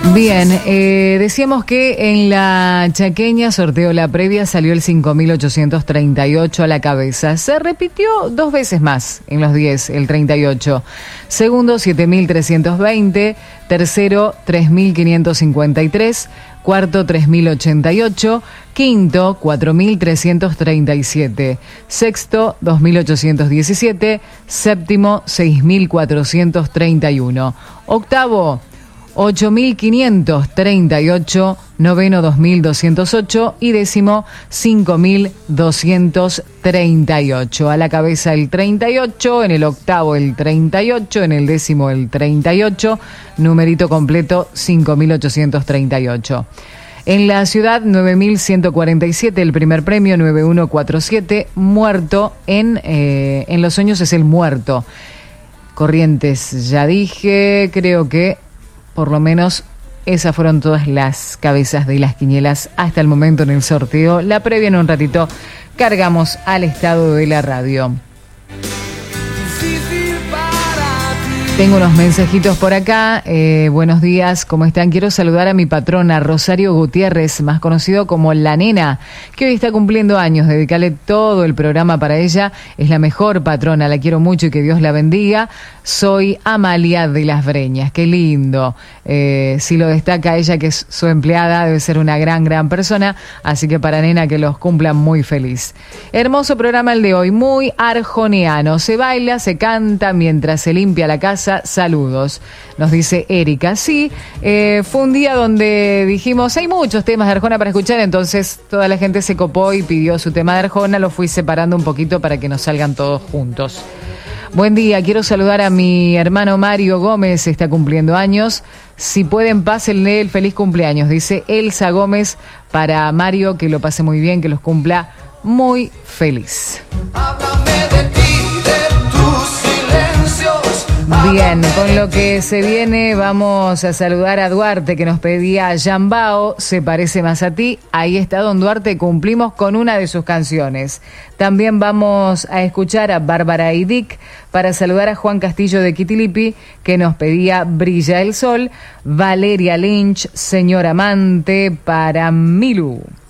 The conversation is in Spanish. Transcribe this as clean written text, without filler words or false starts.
Bien, decíamos que en la chaqueña sorteo la previa salió el 5.838 a la cabeza. Se repitió 2 veces más en los 10, el 38. Segundo, 7.320. Tercero, 3.553. Cuarto, 3.088. Quinto, 4.337. Sexto, 2.817. Séptimo, 6.431. Octavo, 8.538, noveno 2.208 y décimo 5.238. A la cabeza el 38, en el octavo el 38, en el décimo el 38, numerito completo 5.838. En la ciudad 9.147, el primer premio 9147, muerto en Los Sueños es el muerto. Corrientes ya dije, creo que por lo menos esas fueron todas las cabezas de las quinielas hasta el momento en el sorteo. La previa en un ratito cargamos al estado de la radio. Tengo unos mensajitos por acá. Buenos días, ¿cómo están? Quiero saludar a mi patrona Rosario Gutiérrez, más conocido como La Nena, que hoy está cumpliendo años. Dedicarle todo el programa para ella. Es la mejor patrona, la quiero mucho y que Dios la bendiga. Soy Amalia de las Breñas. Qué lindo. Si lo destaca ella, que es su empleada, debe ser una gran persona. Así que para Nena, que los cumplan muy feliz. Hermoso programa el de hoy, muy arjoniano. Se baila, se canta mientras se limpia la casa. Saludos, nos dice Erika. Sí, fue un día donde dijimos, hay muchos temas de Arjona para escuchar, entonces toda la gente se copó y pidió su tema de Arjona, lo fui separando un poquito para que nos salgan todos juntos. Buen día, quiero saludar a mi hermano Mario Gómez, está cumpliendo años. Si pueden, pásenle el feliz cumpleaños, dice Elsa Gómez, para Mario, que lo pase muy bien, que los cumpla muy feliz. Háblame de ti, de tus silencios. Bien, con lo que se viene vamos a saludar a Duarte, que nos pedía Yambao, se parece más a ti. Ahí está don Duarte, cumplimos con una de sus canciones. También vamos a escuchar a Bárbara y Dick para saludar a Juan Castillo de Quitilipi, que nos pedía Brilla el Sol. Valeria Lynch, Señor Amante, para Milu.